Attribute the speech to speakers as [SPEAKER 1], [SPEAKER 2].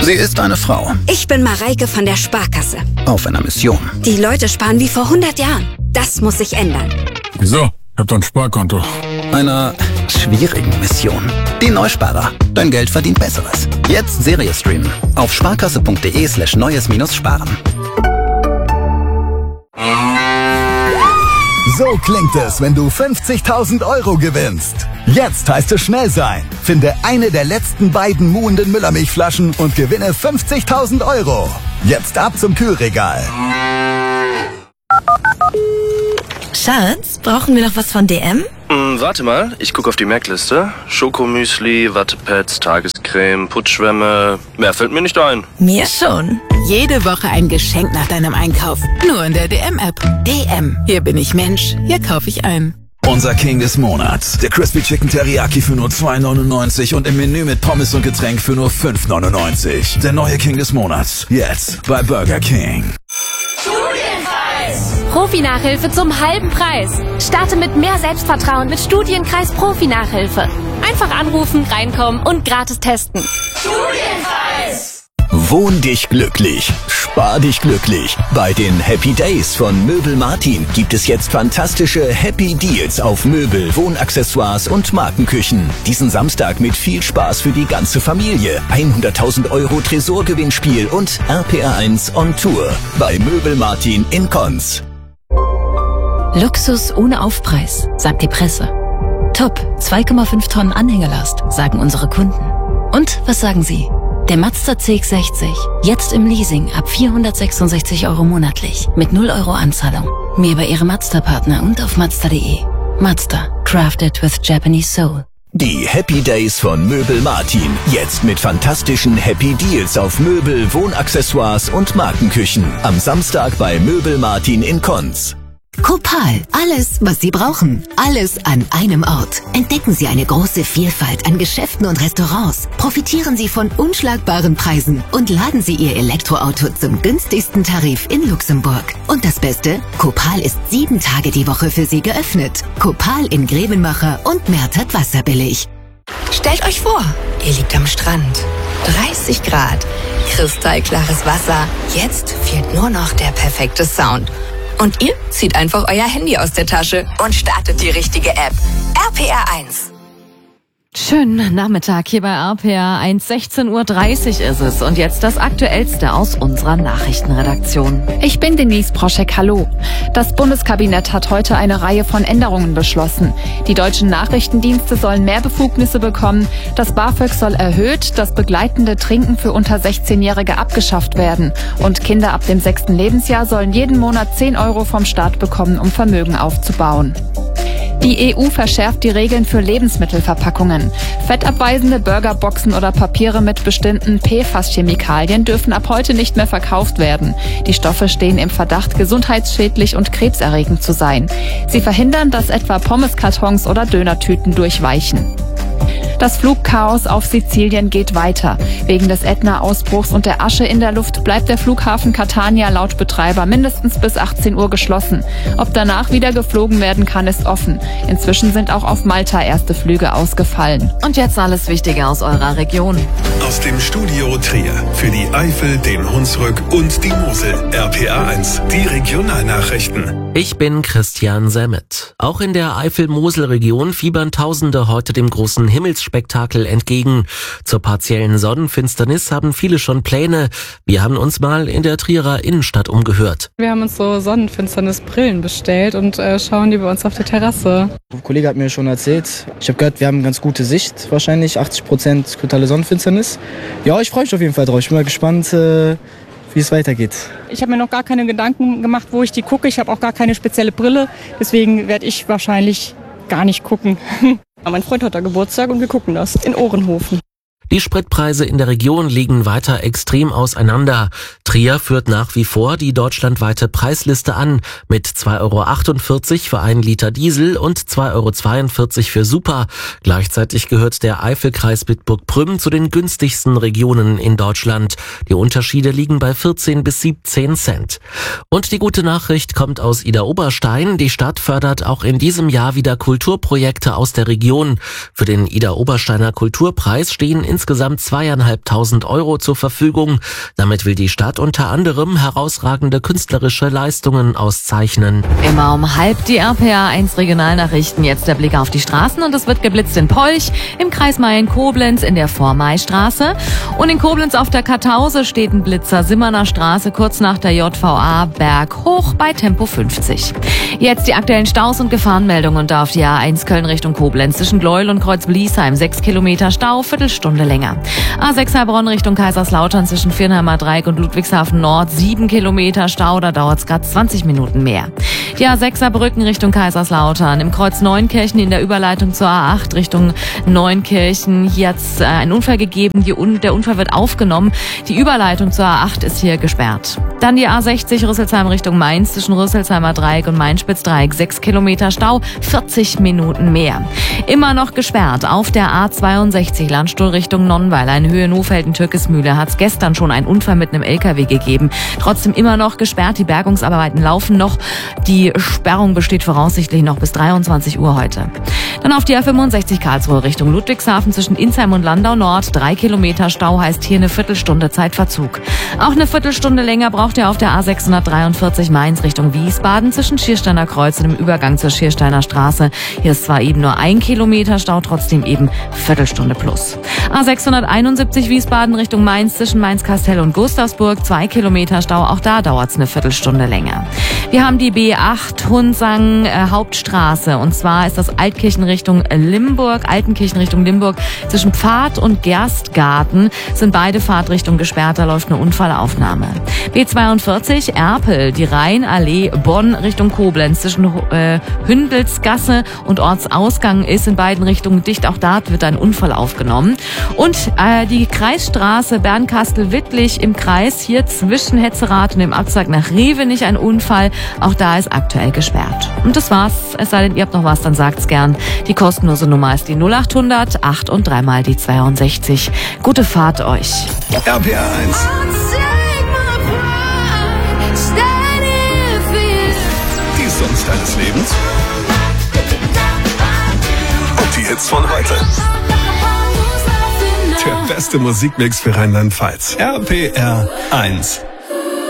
[SPEAKER 1] Sie ist eine Frau.
[SPEAKER 2] Ich bin Mareike von der Sparkasse.
[SPEAKER 1] Auf einer Mission.
[SPEAKER 2] Die Leute sparen wie vor 100 Jahren. Das muss sich ändern.
[SPEAKER 3] Wieso? Ich hab doch ein Sparkonto.
[SPEAKER 1] Einer schwierigen Mission. Die Neusparer. Dein Geld verdient Besseres. Jetzt Serie streamen. Auf sparkasse.de/neues-sparen.
[SPEAKER 4] So klingt es, wenn du 50.000 € gewinnst. Jetzt heißt es schnell sein. Finde eine der letzten beiden muhenden Müllermilchflaschen und gewinne 50.000 €. Jetzt ab zum Kühlregal.
[SPEAKER 5] Schatz, brauchen wir noch was von DM?
[SPEAKER 6] Warte mal, ich gucke auf die Merkliste. Schokomüsli, Wattepads, Tagescreme, Putzschwämme. Mehr fällt mir nicht ein.
[SPEAKER 5] Mir schon.
[SPEAKER 7] Jede Woche ein Geschenk nach deinem Einkauf. Nur in der DM-App. DM. Hier bin ich Mensch. Hier kaufe ich ein.
[SPEAKER 8] Unser King des Monats. Der Crispy Chicken Teriyaki für nur 2,99 und im Menü mit Pommes und Getränk für nur 5,99. Der neue King des Monats. Jetzt bei Burger King.
[SPEAKER 9] Profi-Nachhilfe zum halben Preis. Starte mit mehr Selbstvertrauen mit Studienkreis Profi-Nachhilfe. Einfach anrufen, reinkommen und gratis testen. Studienkreis!
[SPEAKER 10] Wohn dich glücklich, spar dich glücklich. Bei den Happy Days von Möbel Martin gibt es jetzt fantastische Happy Deals auf Möbel, Wohnaccessoires und Markenküchen. Diesen Samstag mit viel Spaß für die ganze Familie. 100.000 € Tresorgewinnspiel und RPR1 on Tour bei Möbel Martin in Konz.
[SPEAKER 11] Luxus ohne Aufpreis, sagt die Presse. Top, 2,5 Tonnen Anhängelast, sagen unsere Kunden. Und was sagen Sie? Der Mazda CX-60, jetzt im Leasing ab 466 € monatlich, mit 0 € Anzahlung. Mehr bei Ihrem Mazda-Partner und auf Mazda.de. Mazda, crafted with Japanese soul.
[SPEAKER 10] Die Happy Days von Möbel Martin. Jetzt mit fantastischen Happy Deals auf Möbel, Wohnaccessoires und Markenküchen. Am Samstag bei Möbel Martin in Konz.
[SPEAKER 12] Copal. Alles, was Sie brauchen. Alles an einem Ort. Entdecken Sie eine große Vielfalt an Geschäften und Restaurants. Profitieren Sie von unschlagbaren Preisen und laden Sie Ihr Elektroauto zum günstigsten Tarif in Luxemburg. Und das Beste? Copal ist 7 Tage die Woche für Sie geöffnet. Copal in Grevenmacher und Mertert Wasserbillig.
[SPEAKER 5] Stellt euch vor, ihr liegt am Strand. 30 Grad. Kristallklares Wasser. Jetzt fehlt nur noch der perfekte Sound. Und ihr zieht einfach euer Handy aus der Tasche und startet die richtige App. RPR1.
[SPEAKER 13] Schönen Nachmittag hier bei RPR 1, 16:30 Uhr ist es. Und jetzt das Aktuellste aus unserer Nachrichtenredaktion. Ich bin Denise Proschek, hallo. Das Bundeskabinett hat heute eine Reihe von Änderungen beschlossen. Die deutschen Nachrichtendienste sollen mehr Befugnisse bekommen, das BAföG soll erhöht, das begleitende Trinken für unter 16-Jährige abgeschafft werden. Und Kinder ab dem 6. Lebensjahr sollen jeden Monat 10 € vom Staat bekommen, um Vermögen aufzubauen. Die EU verschärft die Regeln für Lebensmittelverpackungen. Fettabweisende Burgerboxen oder Papiere mit bestimmten PFAS-Chemikalien dürfen ab heute nicht mehr verkauft werden. Die Stoffe stehen im Verdacht, gesundheitsschädlich und krebserregend zu sein. Sie verhindern, dass etwa Pommeskartons oder Dönertüten durchweichen. Das Flugchaos auf Sizilien geht weiter. Wegen des Ätna-Ausbruchs und der Asche in der Luft bleibt der Flughafen Catania laut Betreiber mindestens bis 18 Uhr geschlossen. Ob danach wieder geflogen werden kann, ist offen. Inzwischen sind auch auf Malta erste Flüge ausgefallen. Und jetzt alles Wichtige aus eurer Region.
[SPEAKER 14] Aus dem Studio Trier für die Eifel, den Hunsrück und die Mosel. RPR1, die Regionalnachrichten.
[SPEAKER 15] Ich bin Christian Semmet. Auch in der Eifel-Mosel-Region fiebern Tausende heute dem großen Himmelsspektakel entgegen. Zur partiellen Sonnenfinsternis haben viele schon Pläne. Wir haben uns mal in der Trierer Innenstadt umgehört.
[SPEAKER 16] Wir haben uns so Sonnenfinsternisbrillen bestellt und schauen die bei uns auf der Terrasse.
[SPEAKER 17] Ein Kollege hat mir schon erzählt, ich habe gehört, wir haben eine ganz gute Sicht, wahrscheinlich 80% totale Sonnenfinsternis. Ja, ich freue mich auf jeden Fall drauf. Ich bin mal gespannt, wie es weitergeht.
[SPEAKER 16] Ich habe mir noch gar keine Gedanken gemacht, wo ich die gucke. Ich habe auch gar keine spezielle Brille. Deswegen werde ich wahrscheinlich gar nicht gucken. Aber mein Freund hat da Geburtstag und wir gucken das in Ohrenhofen.
[SPEAKER 15] Die Spritpreise in der Region liegen weiter extrem auseinander. Trier führt nach wie vor die deutschlandweite Preisliste an mit 2,48 € für 1 Liter Diesel und 2,42 € für Super. Gleichzeitig gehört der Eifelkreis Bitburg-Prüm zu den günstigsten Regionen in Deutschland. Die Unterschiede liegen bei 14 bis 17 Cent. Und die gute Nachricht kommt aus Idar-Oberstein. Die Stadt fördert auch in diesem Jahr wieder Kulturprojekte aus der Region. Für den Idar-Obersteiner Kulturpreis stehen insgesamt 2.500 € zur Verfügung. Damit will die Stadt unter anderem herausragende künstlerische Leistungen auszeichnen.
[SPEAKER 13] Immer um halb die RPA1 Regionalnachrichten. Jetzt der Blick auf die Straßen und es wird geblitzt in Polch, im Kreis Mayen-Koblenz in der Vormaistraße und in Koblenz auf der Kartause steht ein Blitzer Simmerner Straße kurz nach der JVA Berg hoch bei Tempo 50. Jetzt die aktuellen Staus und Gefahrenmeldungen und auf die A1 Köln Richtung Koblenz zwischen Gleuel und Kreuz-Bliesheim 6 Kilometer Stau, Viertelstunde länger. A6 Heilbronn Richtung Kaiserslautern zwischen Viernheimer Dreieck und Ludwigshafen Nord 7 Kilometer Stau, da dauert es gerade 20 Minuten mehr. Die A6 Saarbrücken Richtung Kaiserslautern im Kreuz Neunkirchen in der Überleitung zur A8 Richtung Neunkirchen. Hier hat es einen Unfall gegeben, der Unfall wird aufgenommen. Die Überleitung zur A8 ist hier gesperrt. Dann die A60 Rüsselsheim Richtung Mainz zwischen Rüsselsheimer Dreieck und Main-Spitz-Dreieck 6 Kilometer Stau, 40 Minuten mehr. Immer noch gesperrt auf der A62 Landstuhl Richtung Nonnweiler in Höhe Nohfelden-Türkesmühle hat es gestern schon einen Unfall mit einem LKW gegeben. Trotzdem immer noch gesperrt, die Bergungsarbeiten laufen noch. Die Sperrung besteht voraussichtlich noch bis 23 Uhr heute. Dann auf die A65 Karlsruhe Richtung Ludwigshafen zwischen Insheim und Landau Nord 3 Kilometer Stau, heißt hier eine Viertelstunde Zeitverzug. Auch eine Viertelstunde länger braucht ihr auf der A643 Mainz Richtung Wiesbaden zwischen Schiersteiner Kreuz und dem Übergang zur Schiersteiner Straße. Hier ist zwar eben nur 1 Kilometer Stau, trotzdem eben Viertelstunde plus. A671 Wiesbaden Richtung Mainz zwischen Mainz-Kastel und Gustavsburg 2 Kilometer Stau, auch da dauert es eine Viertelstunde länger. Wir haben die B8 Hunsang Hauptstraße und zwar ist das Altenkirchen Richtung Limburg zwischen Pfad und Gerstgarten sind beide Fahrtrichtungen gesperrt, da läuft eine Unfallaufnahme. B42 Erpel, die Rheinallee Bonn Richtung Koblenz zwischen Hündelsgasse und Ortsausgang ist in beiden Richtungen dicht, auch da wird ein Unfall aufgenommen. Und die Kreisstraße Bernkastel-Wittlich im Kreis, hier zwischen Hetzerath und dem Abzweig nach Revenich ein Unfall, auch da ist aktuell gesperrt. Und das war's, es sei denn, ihr habt noch was, dann sagt's gern. Die kostenlose Nummer ist die 0800 8 und 3 mal die 62. Gute Fahrt euch.
[SPEAKER 14] RPA1. Die Songs deines Lebens. Und die Hits von heute. Der beste Musikmix für Rheinland-Pfalz. RPR1.